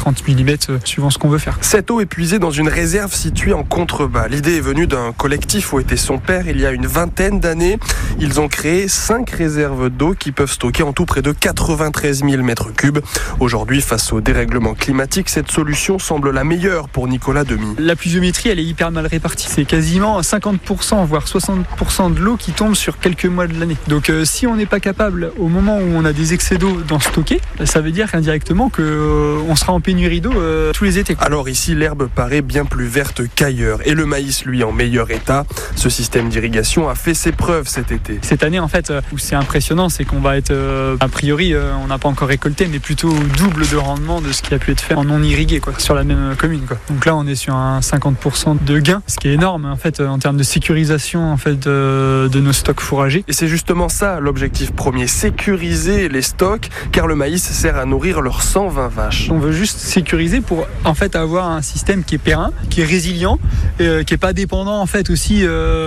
30 mm suivant ce qu'on veut faire. Cette eau est puisée dans une réserve située en contrebas. L'idée est venue d'un collectif où était son père il y a une vingtaine d'années. Ils ont créé 5 réserves d'eau qui peuvent stocker en tout près de 93 000 mètres cubes. Aujourd'hui, face au dérèglement climatique, cette solution semble la meilleure pour Nicolas Demy. La pluviométrie, elle est hyper mal répartie. C'est quasiment 50%, voire 60% de l'eau qui tombe sur quelques mois de l'année. Donc si on n'est pas capable, au moment où on a des excès d'eau, d'en stocker, ça veut dire indirectement qu'on sera en pénurie d'eau tous les étés. Alors ici, l'herbe paraît bien plus verte qu'ailleurs. Et le maïs, lui, en meilleur état. Ce système d'irrigation a fait ses preuves cet été. Cette année, en fait, où c'est impressionnant, c'est qu'on va être, a priori, on n'a pas encore récolté, mais plutôt au double de rendement de ce qui a pu être fait en non irrigué, sur la même commune, Donc là, on est sur un 50% de gain, ce qui est énorme, en fait, en termes de sécurisation, en fait, de nos stocks fourragers. Et c'est justement ça, l'objectif premier, sécuriser les stocks, car le maïs sert à nourrir leurs 120 vaches. On veut juste sécuriser pour, en fait, avoir un système qui est périn, qui est résilient, qui est pas dépendant, en fait, aussi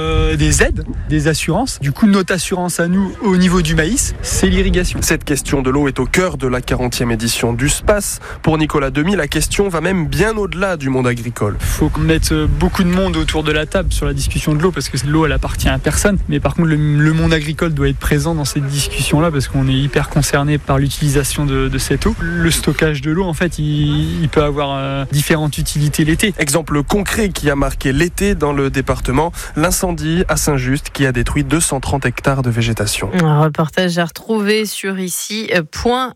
des aides, des assurances. Du coup, notre assurance à nous, au niveau du maïs, c'est l'irrigation. Cette question de l'eau est au cœur de la 40e édition du SPACE. Pour Nicolas Demy, la question va même bien au-delà du monde agricole. Il faut mettre beaucoup de monde autour de la table sur la discussion de l'eau, parce que l'eau, elle appartient à personne. Mais par contre, le monde agricole doit être présent dans cette discussion-là, parce qu'on est hyper concerné par l'utilisation de cette eau. Le stockage de l'eau, en fait, il peut avoir différentes utilités l'été. Exemple concret qui a marqué l'été dans le département, l'incendie à Saint-Just qui a détruit 230 hectares de végétation. Un reportage à retrouver sur ici.fr.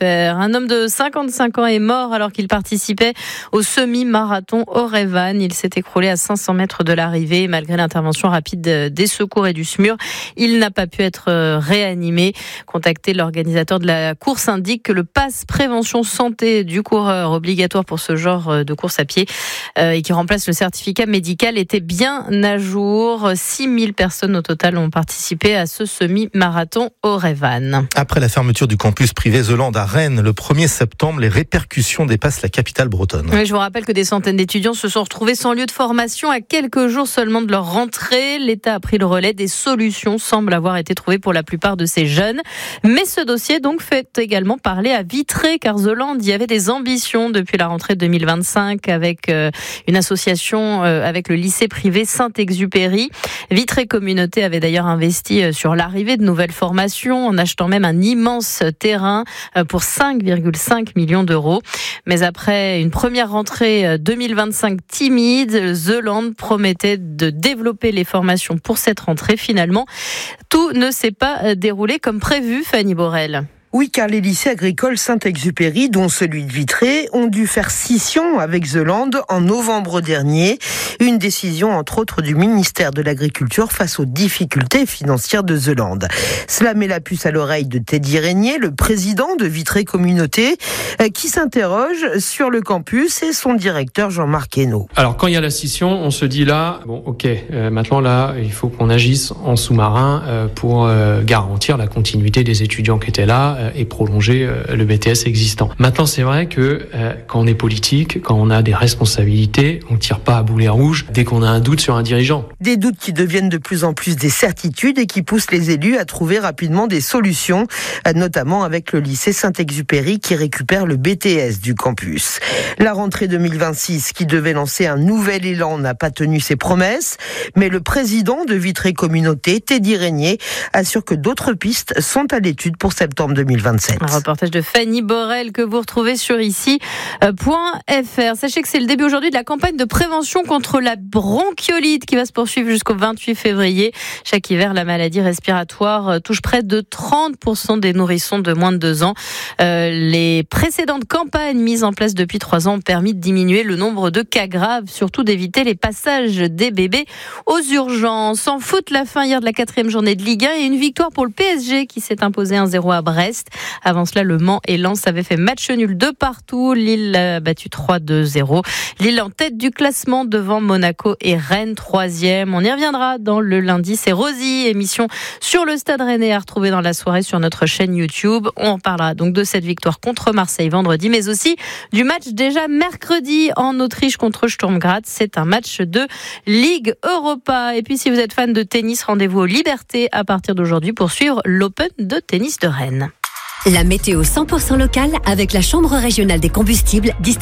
Un homme de 55 ans est mort alors qu'il participait au semi-marathon Orevan. Il s'est écroulé à 500 mètres de l'arrivée. Malgré l'intervention rapide des secours et du SMUR, il n'a pas pu être réanimé. Contacté, l'organisateur de la course indique que le pass prévention santé du coureur obligatoire pour ce genre de course à pied et qui remplace le certificat médical était bien à jour. 6000 personnes au total ont participé à ce semi-marathon Orevan. Après la fermeture du campus privé The Land à Rennes le 1er septembre, les répercussions dépassent la capitale bretonne. Oui, je vous rappelle que des centaines d'étudiants se sont retrouvés sans lieu de formation à quelques jours seulement de leur rentrée. L'État a pris le relais. Des solutions semblent avoir été trouvées pour la plupart de ces jeunes. Mais ce dossier donc fait également parler à Vitré, car The Land y avait des ambitions depuis la rentrée 2025 avec une association avec le lycée privé Saint-Exupéry. Vitré Communauté avait d'ailleurs investi sur l'arrivée de nouvelles formations en achetant même un immense terrain pour 5,5 millions d'euros. Mais après une première rentrée 2025 timide, The Land promettait de développer les formations pour cette rentrée. Finalement, tout ne s'est pas déroulé comme prévu, Fanny Borel. Oui, car les lycées agricoles Saint-Exupéry, dont celui de Vitré, ont dû faire scission avec The Land en novembre dernier. Une décision, entre autres, du ministère de l'Agriculture face aux difficultés financières de The Land. Cela met la puce à l'oreille de Teddy Régnier, le président de Vitré Communauté, qui s'interroge sur le campus et son directeur Jean-Marc Hainaut. Alors, quand il y a la scission, on se dit là, maintenant là, il faut qu'on agisse en sous-marin pour garantir la continuité des étudiants qui étaient là et prolonger le BTS existant. Maintenant, c'est vrai que quand on est politique, quand on a des responsabilités, on ne tire pas à boulet rouge dès qu'on a un doute sur un dirigeant. Des doutes qui deviennent de plus en plus des certitudes et qui poussent les élus à trouver rapidement des solutions, notamment avec le lycée Saint-Exupéry qui récupère le BTS du campus. La rentrée 2026 qui devait lancer un nouvel élan n'a pas tenu ses promesses, mais le président de Vitré Communauté, Teddy Régnier, assure que d'autres pistes sont à l'étude pour septembre 2027. Un reportage de Fanny Borel que vous retrouvez sur ici.fr. Sachez que c'est le début aujourd'hui de la campagne de prévention contre la bronchiolite qui va se poursuivre jusqu'au 28 février. Chaque hiver, la maladie respiratoire touche près de 30% des nourrissons de moins de 2 ans. Les précédentes campagnes mises en place depuis 3 ans ont permis de diminuer le nombre de cas graves, surtout d'éviter les passages des bébés aux urgences. En foot, la fin hier de la 4e journée de Ligue 1 et une victoire pour le PSG qui s'est imposé 1-0 à Brest. Avant cela, Le Mans et Lens avaient fait match nul de partout. Lille a battu 3-2-0. Lille en tête du classement devant Monaco et Rennes 3e. On y reviendra dans le lundi. C'est Rosie, émission sur le Stade Rennais à retrouver dans la soirée sur notre chaîne YouTube. On parlera donc de cette victoire contre Marseille vendredi, mais aussi du match déjà mercredi en Autriche contre Sturm Graz. C'est un match de Ligue Europa. Et puis si vous êtes fan de tennis, rendez-vous aux Libertés à partir d'aujourd'hui pour suivre l'Open de tennis de Rennes. La météo 100% locale avec la Chambre régionale des combustibles, distribuée